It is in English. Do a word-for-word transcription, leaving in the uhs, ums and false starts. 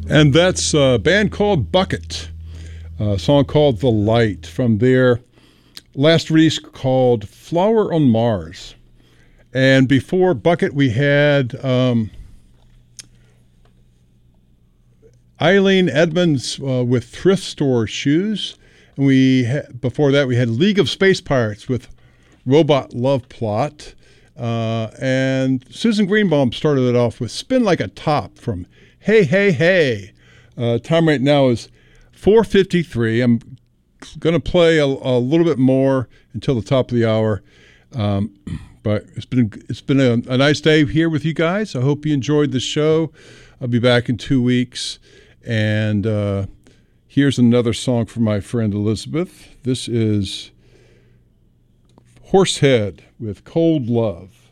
And that's a band called Bucket, a song called The Light from their last release called Flower on Mars. And before Bucket, we had um, Eileen Edmonds uh, with Thrift Store Shoes. And we ha- before that, we had League of Space Pirates with Robot Love Plot. Uh, and Susan Greenbaum started it off with Spin Like a Top from Hey, Hey, Hey. Uh, time right now is four fifty-three. I'm going to play a, a little bit more until the top of the hour. Um, but it's been it's been a, a nice day here with you guys. I hope you enjoyed the show. I'll be back in two weeks. And uh, here's another song from my friend Elizabeth. This is Horsehead with Cold Love.